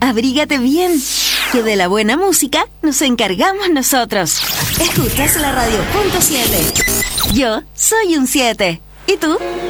abrígate bien, que de la buena música nos encargamos nosotros. Escuchas la radio .7. Yo soy un 7. ¿Y tú?